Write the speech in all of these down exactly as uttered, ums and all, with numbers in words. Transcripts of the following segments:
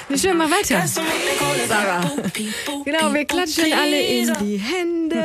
Schön, mal weiter. Sarah. Genau, wir klatschen alle in die Hände.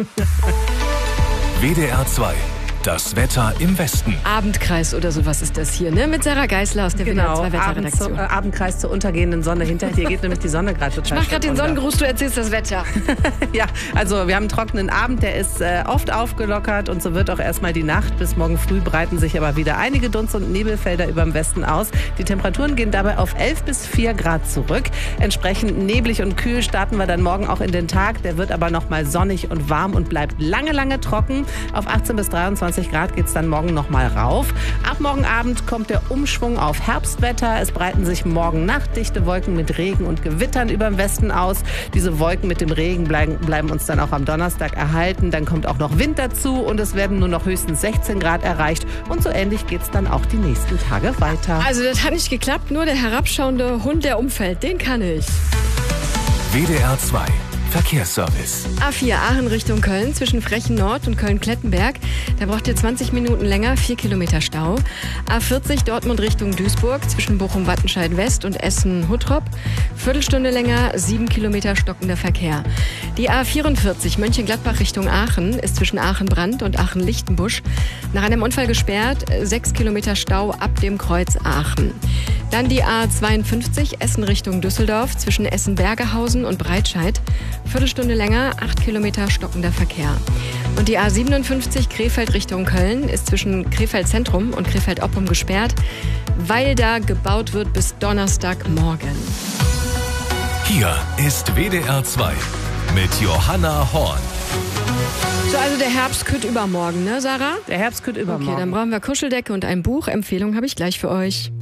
W D R zwei. Das Wetter im Westen. Abendkreis oder sowas ist das hier, ne? Mit Sarah Geisler aus der Genau, W D R zwei Abend Wetterredaktion. zu, äh, Abendkreis zur untergehenden Sonne. Hinter dir geht nämlich die Sonne gerade total. Ich mach gerade den Sonnengruß, du erzählst das Wetter. Ja, also wir haben einen trockenen Abend, der ist äh, oft aufgelockert und so wird auch erstmal die Nacht. Bis morgen früh breiten sich aber wieder einige Dunst- und Nebelfelder über dem Westen aus. Die Temperaturen gehen dabei auf elf bis vier Grad zurück. Entsprechend neblig und kühl starten wir dann morgen auch in den Tag. Der wird aber nochmal sonnig und warm und bleibt lange, lange trocken. Auf achtzehn bis dreiundzwanzig Grad geht es dann morgen nochmal rauf. Ab morgen Abend kommt der Umschwung auf Herbstwetter. Es breiten sich morgen Nacht dichte Wolken mit Regen und Gewittern über dem Westen aus. Diese Wolken mit dem Regen bleiben, bleiben uns dann auch am Donnerstag erhalten. Dann kommt auch noch Wind dazu und es werden nur noch höchstens sechzehn Grad erreicht. Und so ähnlich geht es dann auch die nächsten Tage weiter. Also das hat nicht geklappt, nur der herabschauende Hund, der umfällt, den kann ich. W D R zwei. Verkehrsservice. A vier Aachen Richtung Köln zwischen Frechen Nord und Köln-Klettenberg. Da braucht ihr zwanzig Minuten länger, vier Kilometer Stau. A vierzig Dortmund Richtung Duisburg zwischen Bochum-Wattenscheid West und Essen-Huttrop. Viertelstunde länger, sieben Kilometer stockender Verkehr. Die A vierundvierzig Mönchengladbach Richtung Aachen ist zwischen Aachen-Brand und Aachen-Lichtenbusch nach einem Unfall gesperrt. sechs Kilometer Stau ab dem Kreuz Aachen. Dann die A zweiundfünfzig Essen Richtung Düsseldorf zwischen Essen-Bergehausen und Breitscheid. Viertelstunde länger, acht Kilometer stockender Verkehr. Und die A siebenundfünfzig Krefeld Richtung Köln ist zwischen Krefeld Zentrum und Krefeld Oppum gesperrt, weil da gebaut wird bis Donnerstagmorgen. Hier ist W D R zwei mit Johanna Horn. So, also der Herbst kütt übermorgen, ne, Sarah? Der Herbst kütt übermorgen. Okay, dann brauchen wir Kuscheldecke und ein Buch. Empfehlung habe ich gleich für euch.